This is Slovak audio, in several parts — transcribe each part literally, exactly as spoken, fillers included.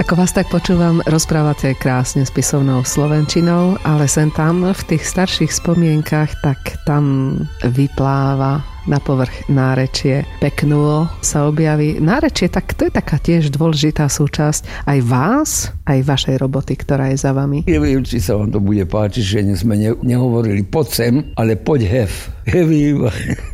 Ako vás tak počúvam, rozprávate krásne spisovnou slovenčinou, ale sem tam v tých starších spomienkach, tak tam vypláva na povrch nárečie. Peknuo sa objaví. Nárečie, tak to je taká tiež dôležitá súčasť aj vás, aj vašej roboty, ktorá je za vami. Neviem, či sa vám to bude páčiť, že sme ne, nehovorili poď sem, ale poď hev. Hevím.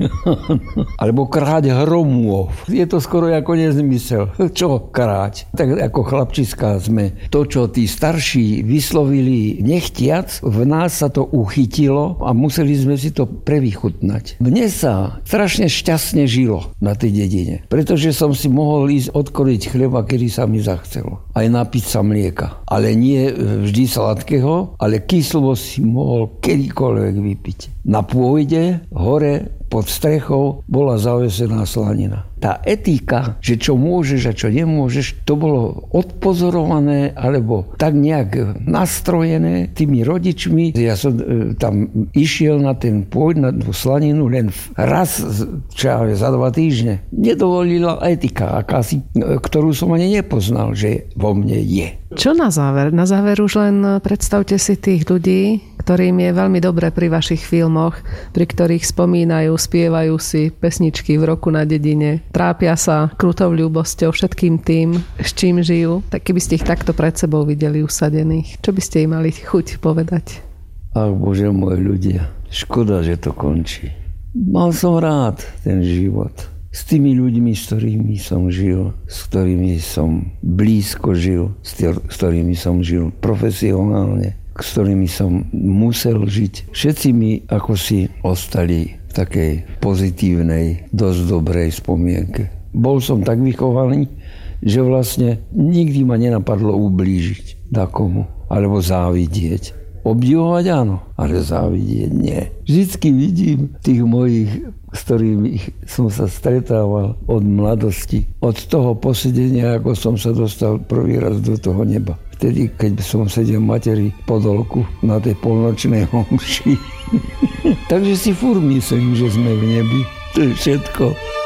Alebo kráť hromov. Je to skoro ako nezmysel. Čo kráť? Tak ako chlapčiská sme. To, čo tí starší vyslovili nechtiac, v nás sa to uchytilo a museli sme si to prevychutnať. Mne sa strašne šťastne žilo na tej dedine. Pretože som si mohol ísť odkoriť chleba, kedy sa mi zachcelo. Aj napiť sa mlieka. Ale nie vždy sladkého, ale kyslo si mohol kedykoľvek vypiť. Na pôjde, hore, pod strechou bola zavesená slanina. Tá etika, že čo môžeš a čo nemôžeš, to bolo odpozorované alebo tak nejak nastrojené tými rodičmi. Ja som e, tam išiel na ten pôjď, na tú slaninu len raz, čo za dva týždne. Nedovolila etika, akási, ktorú som ani nepoznal, že vo mne je. Čo na záver? Na záver už len predstavte si tých ľudí, ktorým je veľmi dobre pri vašich filmoch, pri ktorých spomínajú, spievajú si pesničky v roku na dedine, trápia sa krutou ľúbosťou všetkým tým, s čím žijú. Tak keby ste ich takto pred sebou videli usadených, čo by ste im mali chuť povedať? Ach Bože môj, ľudia, škoda, že to končí. Mal som rád ten život. S tými ľuďmi, s ktorými som žil, s ktorými som blízko žil, s ktorými som žil profesionálne, s ktorými som musel žiť. Všetci mi ako si ostali v takej pozitívnej, dosť dobrej spomienke. Bol som tak vychovaný, že vlastne nikdy ma nenapadlo ublížiť takomu, alebo závidieť. Obdivovať áno, ale závidieť nie. Vždycky vidím tých mojich, s ktorými som sa stretával od mladosti, od toho posedenia, ako som sa dostal prvý raz do toho neba. Vtedy, keď som sedel materi podolku na tej polnočnej homši. Takže si furt myslím, že sme v nebi. To je všetko.